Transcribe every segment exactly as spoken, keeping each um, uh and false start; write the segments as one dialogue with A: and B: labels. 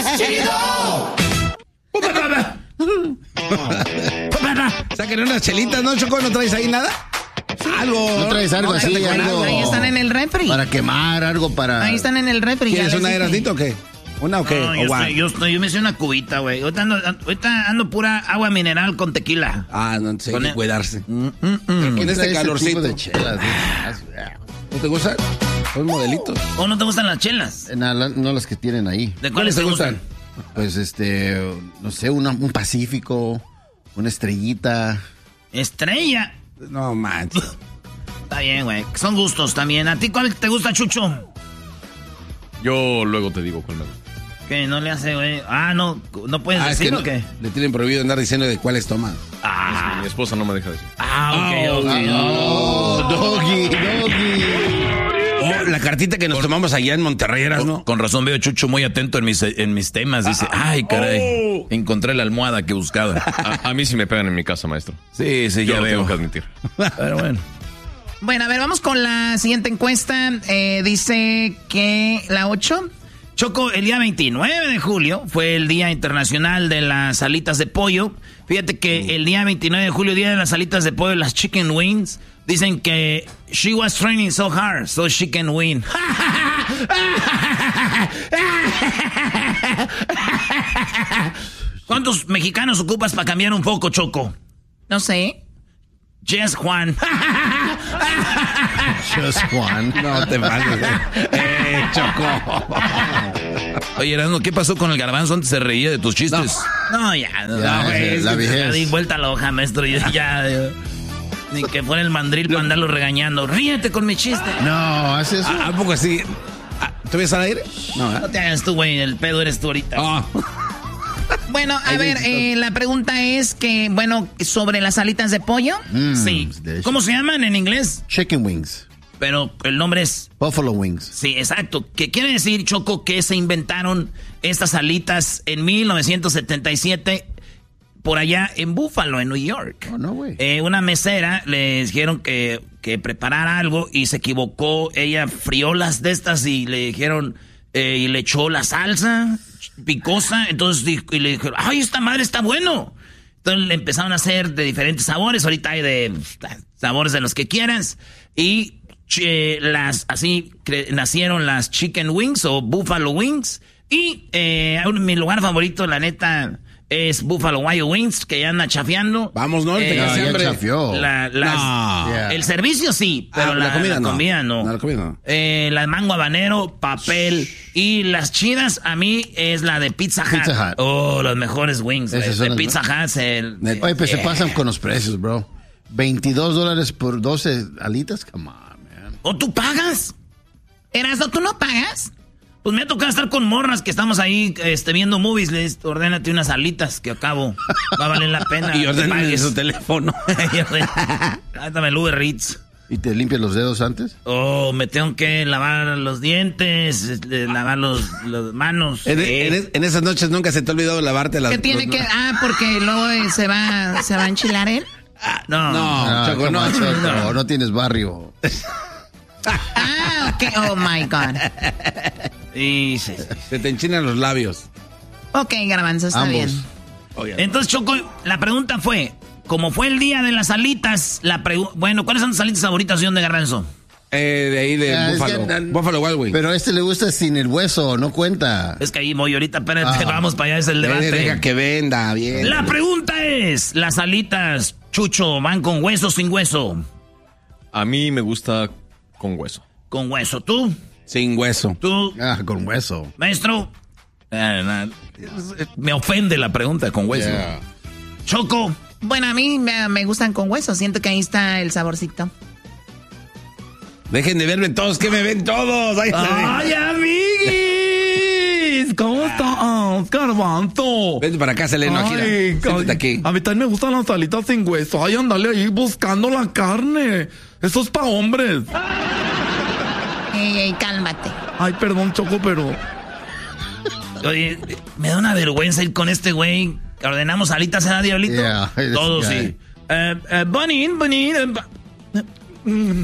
A: chido!
B: Saquen unas chelitas, ¿no, Choco? ¿No traes ahí nada? Algo.
C: ¿No traes algo
D: no,
C: así? Algo
D: ahí están en el refri.
C: Para quemar, algo para...
D: Ahí están en el refri.
B: ¿Quieres una Erasnito o qué? ¿Una o qué?
E: No,
B: ¿O
E: yo,
B: guau?
E: estoy, yo, estoy, yo me hice una cubita, güey. Ahorita ando, ahorita ando pura agua mineral con tequila.
B: Ah, no sé, hay que cuidarse.
E: Mm, mm, mm.
B: En este
C: Ese
B: calorcito.
C: tipo de chelas,
B: ¿No te gustan? Son modelitos.
E: ¿O no te gustan las chelas?
C: no, no las que tienen ahí.
E: ¿De cuáles te gustan?
C: Pues este, no sé, una, un Pacífico, una estrellita.
E: Estrella.
B: No manches.
E: Está bien, güey. Son gustos también. ¿A ti cuál te gusta, Chucho?
F: Yo luego te digo cuál me gusta.
E: ¿Qué? ¿No le hace, güey? Ah, no. ¿No puedes
B: Ah, es que
E: decir
B: no,
E: o qué?
B: le tienen prohibido andar diciendo de cuáles toman.
E: Ah,
F: Mi esposa no me deja decir.
E: ah, ok, ok.
C: Oh, doggy, doggy.
B: Oh, la cartita que nos tomamos allá en Monterrey, ¿eras, no?
E: Con razón veo a Chucho muy atento en mis, en mis temas. Dice, ay, caray,
F: Oh.
E: encontré la almohada que buscaba.
F: A, a mí sí me pegan en mi casa, maestro.
E: Sí, sí,
F: Yo
E: ya
F: lo
E: veo.
F: tengo que admitir.
E: Pero bueno. Bueno, a ver, vamos con la siguiente encuesta. Eh, dice que la ocho. Choco, el día veintinueve de julio fue el Día Internacional de las Alitas de Pollo. Fíjate que el día veintinueve de julio, Día de las Alitas de Pollo, las chicken wings, dicen que she was training so hard, so she can win. ¿Cuántos mexicanos ocupas para cambiar un poco, Choco?
D: No sé.
E: Yes, Juan.
C: Just Juan.
B: No te vales. Eh, Choco.
E: Oye, Erasmo, ¿qué pasó con el garbanzo? Antes se reía de tus chistes. No, ya. No,
C: Ya,
E: no,
C: es
E: es
C: la
E: que
C: vejez.
E: ya di vuelta a la hoja, maestro. Y ya, ya. Ni que fuera el mandril para andarlo regañando. Ríete con mi chiste.
C: No, haces eso.
B: ¿A, a poco así? Ah, ¿Tú ves al aire? No,
E: No
B: ¿eh?
E: te hagas tú, güey. El pedo eres tú ahorita.
B: Ah.
D: Bueno, a ver, eh, la pregunta es que, bueno, sobre las alitas de pollo.
C: Mm,
E: Sí.
C: delicious.
E: ¿Cómo se llaman en inglés?
C: Chicken wings.
E: Pero el nombre es...
C: Buffalo wings.
E: Sí, exacto. ¿Qué quiere decir, Choco, que se inventaron estas alitas en mil novecientos setenta y siete por allá en Buffalo, en New York?
C: Oh, no, güey.
E: Eh, una mesera le dijeron que, que preparara algo y se equivocó. Ella frió las de estas y le dijeron... Eh, y le echó la salsa picosa. Entonces dijo, y le dijeron, ¡ay, esta madre está bueno! Entonces le empezaron a hacer de diferentes sabores. Ahorita hay de sabores de los que quieras. Y eh, las así cre- nacieron las chicken wings o buffalo wings. Y eh, mi lugar favorito, la neta, es Buffalo Wild Wings, que ya anda chafeando.
B: Vamos, ¿no?
E: Eh,
B: Te
C: No,
B: casi
C: ya
B: hambre.
C: chafió.
E: La- las-
B: No.
C: Yeah.
E: El servicio sí, pero
B: Ah,
E: la,
B: la comida
E: la
B: no.
E: comida no.
B: No, la comida no.
E: Eh, la mango habanero, papel. Y las chidas, a mí, es la de Pizza Hut.
C: Pizza Hut.
E: Oh, los mejores wings.
C: Esas
E: güey.
C: son
E: De
C: las
E: Pizza Hut. El,
B: Neta.
C: Oye, pues se
E: Eh.
C: pasan con los precios, bro. veintidós dólares por doce alitas. Come on, man.
E: ¿O tú pagas? Erasmo, ¿tú no pagas? Pues me ha tocado estar con morras que estamos ahí este, viendo movies. Les ordénate unas alitas que acabo. Va a valer la pena.
B: Y
E: que
B: ordenen
E: pagues.
B: su teléfono.
E: Y ordena- Ahí dame el Uber Eats.
C: ¿Y te limpias los dedos antes?
E: Oh, me tengo que lavar los dientes, eh, lavar los, las manos.
B: En,
E: eh.
B: en es- en esas noches nunca se te ha olvidado lavarte las
D: ¿Qué tiene
B: los-
D: que...? Ah, porque luego eh, se va, se va a enchilar él.
E: No,
B: No,
C: Ah,
B: Choco,
C: come
B: no.
C: on, Choco, no tienes barrio.
D: Ah, ok. Oh, my God.
E: Y sí, sí.
B: Se te enchinan los labios.
D: Ok, Garbanzo, está
C: Ambos.
D: bien.
B: Oigan.
E: Entonces, Choco, la pregunta fue, como fue el día de las alitas, la pregu- bueno, ¿cuáles son tus alitas favoritas, señor de Garbanzo?
B: Eh, de ahí de
C: Ah, es
B: Buffalo.
C: que-
B: Buffalo Wild Wings.
C: Pero a este le gusta sin el hueso, no cuenta.
E: Es que ahí voy ahorita, espérate,
C: Ah.
E: vamos para allá, es el
B: Eh,
E: debate.
B: deja que venda, bien.
E: La pregunta es, ¿las alitas, Chucho, van con hueso o sin hueso?
F: A mí me gusta con hueso.
E: Con hueso. ¿Tú?
B: Sin hueso.
E: ¿Tú?
C: Ah, con hueso.
E: Maestro, eh, na- me ofende la pregunta con hueso.
C: Yeah.
E: Choco,
D: Bueno, a mí me, me gustan con hueso. Siento que ahí está el saborcito.
B: Dejen de verme todos, que me ven todos. Ay,
E: ¡ay, amiguis! ¿Cómo estás, Garbanzo?
B: Vente para acá, Seleno, aquí.
E: Ay,
B: Siéntate aquí.
E: A mí también me gustan las alitas sin hueso. Ay, andale ahí buscando la carne. Eso es pa' hombres.
D: Ey, ey, cálmate.
E: Ay, perdón, Choco, pero... Oye, me da una vergüenza ir con este güey. Ordenamos alitas, ¿eh, Diablito?
C: Yeah, this
E: Todo
C: guy.
E: sí. Eh, eh, Bunny, Bunny... eh, bu- Mm.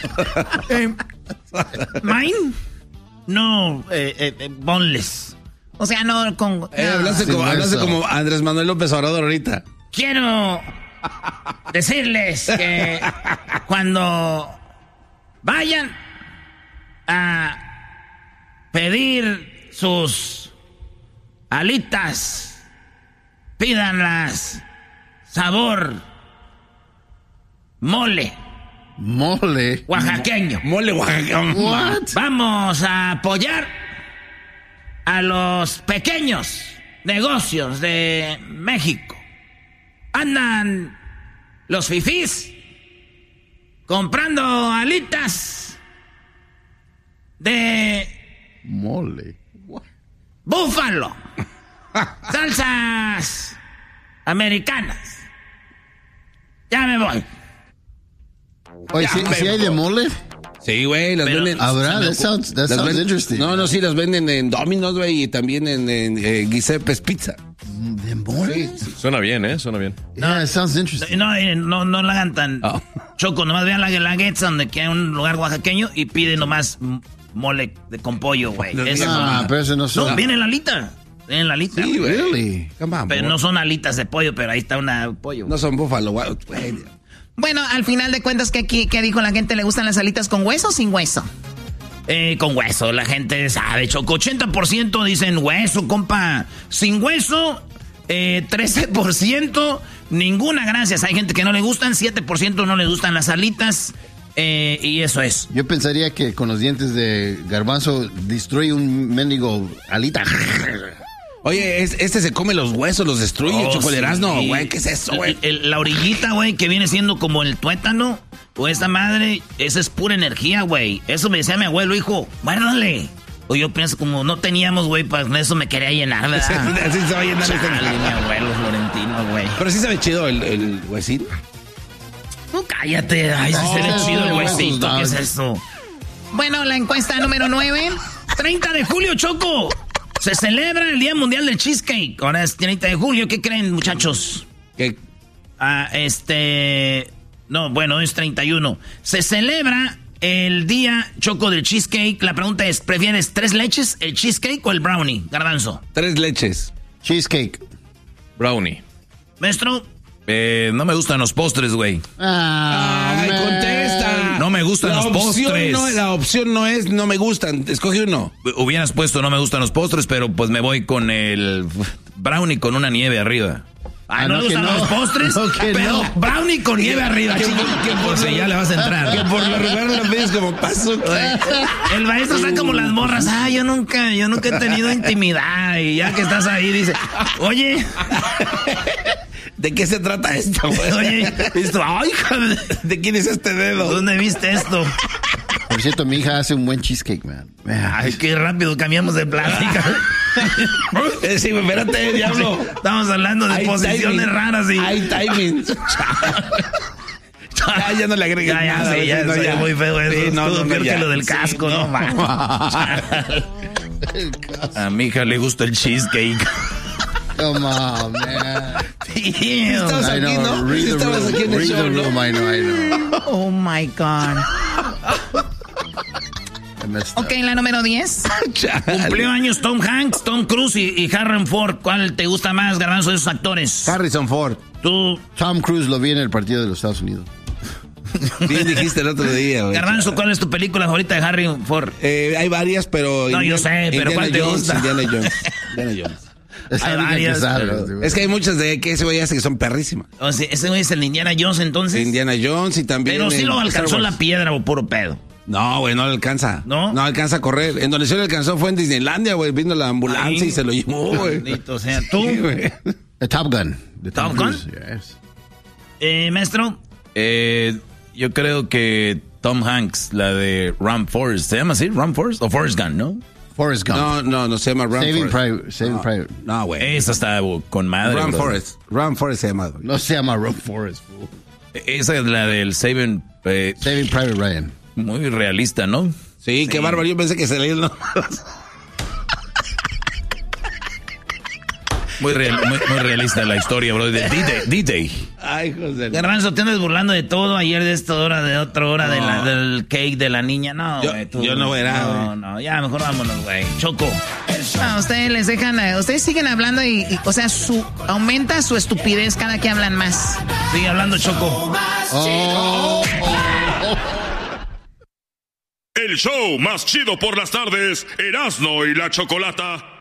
E: Eh, ¿Mine? No, eh, eh, eh, boneless.
D: O sea, no con...
B: Eh,
D: no.
B: hablaste, como, hablaste como Andrés Manuel López Obrador ahorita.
E: Quiero decirles que cuando vayan a pedir sus alitas, pídanlas sabor mole.
C: Mole.
E: Oaxaqueño.
B: Mole oaxaqueño.
C: What?
E: Vamos a apoyar a los pequeños negocios de México. Andan los fifís comprando alitas de
C: Mole. What?
E: búfalo, salsas americanas. Ya me voy.
C: Oye,
B: Ya,
C: ¿sí,
B: me-
C: ¿sí hay de mole?
B: Sí, güey, las
E: Pero-
B: venden.
C: ¿Habrá? That sounds, that
B: las
C: sounds
B: ven-
C: interesting.
B: No, no, sí, las venden en Domino's, güey, y también en, en eh, Giuseppe's Pizza.
C: ¿De mole?
F: Suena bien, ¿eh? Suena bien.
C: Yeah, it sounds interesting.
E: No, eh, no, no la hagan tan
B: Oh.
E: choco, nomás vean la guelaguetza donde queda un lugar oaxaqueño y piden nomás m- mole de con pollo, güey.
B: No,
E: Eso
C: Ah,
E: no.
C: pero eso no
E: No,
C: son.
E: viene la alita. Viene la alita.
B: Sí, güey.
C: Really?
B: Come on,
E: Pero
B: bro.
E: no son alitas de pollo, pero ahí está una pollo.
B: No son búfalo, güey. güey.
D: Bueno, al final de cuentas, ¿qué, qué, qué dijo la gente? ¿Le gustan las alitas con hueso o sin hueso?
E: Eh, con hueso, la gente sabe, Choco. ochenta por ciento dicen hueso, compa. Sin hueso, eh, trece por ciento, ninguna gracias. Hay gente que no le gustan, siete por ciento no le gustan las alitas. Eh, y eso es.
C: Yo pensaría que con los dientes de garbanzo destruye un mendigo alita.
B: Oye, es- este se come los huesos, los destruye,
E: Oh,
B: chocoleras, no,
E: sí.
B: güey, ¿qué es eso, güey?
E: El- el- la orillita, güey, que viene siendo como el tuétano, o esta madre, esa es pura energía, güey. Eso me decía mi abuelo, hijo, guárdale. O yo pienso, como no teníamos, güey, pues eso me quería llenar, ¿verdad?
B: Así se va a llenar este-
E: Chale, mi abuelo Florentino, güey.
B: Pero sí sabe chido el, el huesín.
E: No, cállate. Ay, sí se ve
C: No,
E: chido el
C: no,
E: huesito.
C: no.
E: ¿Qué es eso?
D: Bueno, la encuesta número nueve.
E: treinta de julio, Choco. Se celebra el Día Mundial del Cheesecake. Ahora es treinta de julio. ¿Qué creen, muchachos?
B: Que
E: Ah, este... No, bueno, es treinta y uno. Se celebra el Día, Choco, del Cheesecake. La pregunta es, ¿prefieres tres leches, el cheesecake o el brownie? Garbanzo.
B: tres leches.
C: Cheesecake.
F: Brownie.
E: Maestro.
A: Eh, no me gustan los postres, güey.
C: Ah,
B: Ay,
C: man.
B: contesta.
A: No me gustan
B: La
A: los
B: opción
A: postres.
B: No, la opción no es no me gustan. Escoge uno.
A: Hubieras puesto no me gustan los postres, pero pues me voy con el brownie con una nieve arriba.
E: Ah,
C: Ah,
E: no,
C: no,
E: le
C: que
E: gustan
C: no.
E: los postres,
C: No, que
E: pero
C: no.
E: brownie con nieve arriba,
B: Que
E: chico.
B: por- que por
A: O sea,
B: lo-
A: ya le vas a entrar.
B: Que por lo regular lo pides como paso.
E: El maestro está como las morras. Ah, yo nunca, yo nunca he tenido intimidad. Y ya que estás ahí, dice, oye,
B: ¿De qué se trata esto, güey?
E: oye, esto, ay, hija de-
B: ¿De quién es este dedo?
E: ¿dónde viste esto?
C: Por cierto, mi hija hace un buen cheesecake, man. Man.
E: Ay, qué rápido cambiamos de plática.
B: Eh, sí, espérate, diablo.
E: Estamos hablando de
B: Hay
E: posiciones
B: timing.
E: raras y...
B: Hay timing. Ya, ya no le agregues
E: Ya, ya,
B: nada.
E: sí, ya,
B: no,
E: soy muy feo eso.
B: Sí, no,
E: Estuvo
B: no, no,
E: peor
B: ya.
E: que lo del
B: Sí,
E: casco,
B: no.
E: no, man.
A: A mi hija le gusta el cheesecake.
C: Come on, man.
B: Estabas
C: I
B: aquí,
C: know.
B: ¿no?
C: Read the
B: Estabas
C: room.
B: aquí en el
C: Read
B: show,
C: the
B: ¿no?
C: room. I know, I know.
D: Oh my God.
C: I messed up.
D: Ok, la número diez.
E: Cumplió años Tom Hanks, Tom Cruise y, y Harrison Ford. ¿Cuál te gusta más, Garbanzo, de esos actores?
B: Harrison Ford.
E: Tú,
C: Tom Cruise lo vi en el partido de los Estados Unidos.
B: Bien dijiste el otro día, güey.
E: Garbanzo, ¿cuál es tu película favorita de Harrison Ford?
B: Eh, hay varias, pero...
E: No, yo sé, pero
B: Indiana
E: ¿cuál te
B: Jones,
E: gusta?
B: Indiana Jones. Indiana Jones.
C: Es
E: Hay
C: la única que
E: varias,
C: sabe,
E: pero-
C: güey.
B: Es que hay muchas de que ese güey hace que son perrísimas.
E: O sea, ese güey es el Indiana Jones, entonces.
B: Indiana Jones y también...
E: Pero sí
B: en
E: lo
B: Star
E: alcanzó
B: Wars.
E: la piedra o puro pedo.
B: No, güey, no le alcanza.
E: ¿No?
B: No alcanza a correr. En donde se le alcanzó fue en Disneylandia, güey. Vino la ambulancia
E: Ahí.
B: y se lo llevó, güey.
E: Bendito, o sea, tú,
B: Sí, güey.
C: The Top Gun. The
E: Top
C: Cruise, yes.
E: eh, maestro.
A: Eh, yo creo que Tom Hanks, la de Ram Forest, ¿se llama así? ¿Ram Forest? O Forrest Gump, ¿no?
C: Forrest Gump.
B: No, no, no se llama Run
C: Saving
B: Forest.
C: Private. Saving Private.
B: No, güey.
A: Esa está con madre.
B: Run
A: bro.
B: Forest. Run Forest se llama, güey.
C: No se llama Run Forest, fool.
A: Esa es la del Saving, eh,
C: Saving Private Ryan.
A: muy realista, ¿no?
B: Sí, qué bárbaro. Yo pensé que se leía el nombre.
A: Muy, real- muy, muy realista la historia, bro. De D-Day. D-Day.
B: Ay, José.
E: Garbanzo, te andas burlando de todo. Ayer de esta hora, de otra hora
B: No.
E: de la, del cake de la niña. No,
B: Yo-
E: güey. tú-
B: yo no verá,
E: No,
B: güey.
E: no, ya mejor vámonos, güey. Choco.
D: No, ustedes les dejan, eh, ustedes siguen hablando y, y, o sea, su aumenta su estupidez cada que hablan más.
E: Sigue hablando, Choco.
C: Oh,
G: El show más chido por las tardes, Erasmo y la Chocolata.